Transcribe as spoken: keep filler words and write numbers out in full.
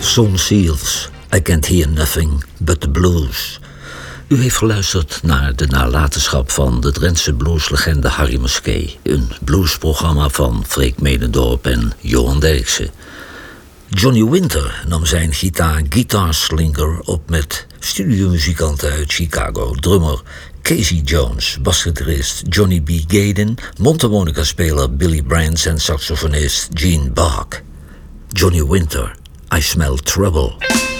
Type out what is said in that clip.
Son Seals, I Can't Hear Nothing But The Blues. U heeft geluisterd naar de nalatenschap van de Drentse blueslegende Harry Musquet. Een bluesprogramma van Freek Medendorp en Johan Derksen. Johnny Winter nam zijn gitaar Guitar Slinger op met studiomuzikanten uit Chicago. Drummer Casey Jones, basgitarist Johnny B. Gaden, mondharmonica-speler Billy Brands en saxofonist Gene Bach. Johnny Winter, I Smell Trouble.